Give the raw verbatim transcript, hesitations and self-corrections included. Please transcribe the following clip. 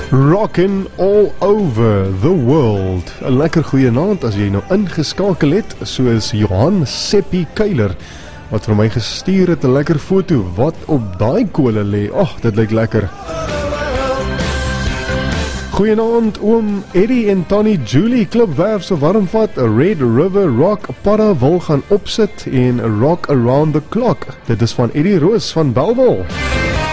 Rockin' all over the world. 'n Lekker goeie naand as jy nou ingeskakel het, soos Johan Seppi Keiler, wat vir my gestuur het 'n lekker foto wat op daai kole lê. Ag, dit lyk lekker. Goeienaand oom Eddie en Tannie Julie Klipwerf se warmvat Red River Rock Padda wil gaan opsit en Rock Around the Clock. Dit is van Eddie Roos van Bellville.